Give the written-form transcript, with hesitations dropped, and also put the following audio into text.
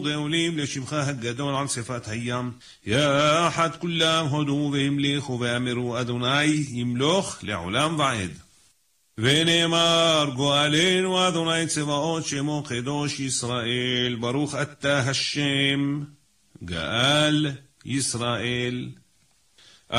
גאולים לשמך הגדול על שפת הים. יחד כולם הודו והמליכו ואמרו אדוני ימלוך לעולם ועד. ונאמר גואלנו אדוני צבאות שמו קדוש ישראל, ברוך אתה השם גאל ישראל.